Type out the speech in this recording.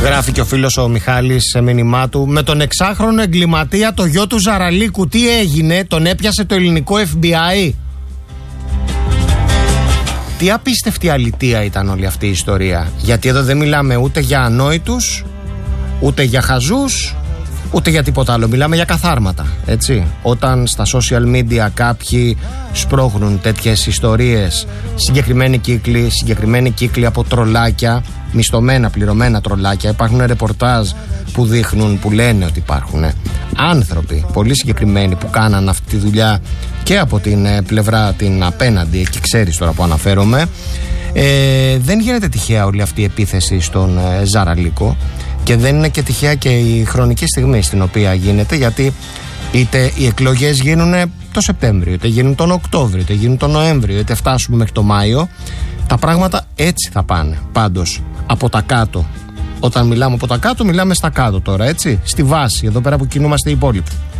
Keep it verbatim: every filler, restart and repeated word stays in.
Γράφει και ο φίλος ο Μιχάλης σε μήνυμά του: με τον εξάχρονο εγκληματία το γιο του Ζαραλίκου τι έγινε, τον έπιασε το ελληνικό εφ μπι άι? Τι απίστευτη αλητεία ήταν όλη αυτή η ιστορία. Γιατί εδώ δεν μιλάμε ούτε για ανόητους, ούτε για χαζούς, ούτε για τίποτα άλλο. Μιλάμε για καθάρματα, έτσι. Όταν στα social media κάποιοι σπρώχνουν τέτοιες ιστορίες, συγκεκριμένοι κύκλοι, συγκεκριμένοι κύκλοι από τρολάκια, μισθωμένα, πληρωμένα τρολάκια, υπάρχουν ρεπορτάζ που δείχνουν, που λένε ότι υπάρχουν άνθρωποι πολύ συγκεκριμένοι που κάναν αυτή τη δουλειά και από την πλευρά την απέναντι, εκεί ξέρεις τώρα που αναφέρομαι. Ε, δεν γίνεται τυχαία όλη αυτή η επίθεση στον ε, Ζαραλίκο. Και δεν είναι και τυχαία και η χρονική στιγμή στην οποία γίνεται, γιατί είτε οι εκλογές γίνουν το Σεπτέμβριο, είτε γίνουν τον Οκτώβριο, είτε γίνουν τον Νοέμβριο, είτε φτάσουμε μέχρι το Μάιο. Τα πράγματα έτσι θα πάνε. Πάντως, από τα κάτω. Όταν μιλάμε από τα κάτω, μιλάμε στα κάτω τώρα, έτσι. Στη βάση, εδώ πέρα που κινούμαστε οι υπόλοιποι.